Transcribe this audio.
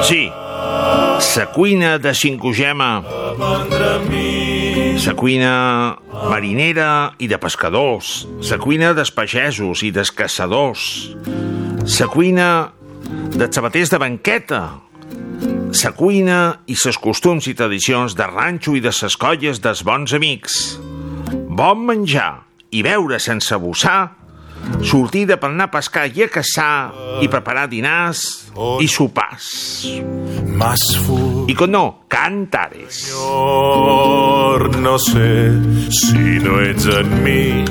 Sí, sa cuina de Cincogema, sa cuina marinera i de pescadors, sa cuina dels pagesos i dels caçadors, sa cuina dels sabaters de banqueta, sa cuina i ses costums i tradicions de ranxo i de ses colles dels bons amics. Bon menjar i beure sense bussar, sortir de per anar a pescar i a caçar i preparar dinars i sopars. I com no, cantares. No sé si no ets en mi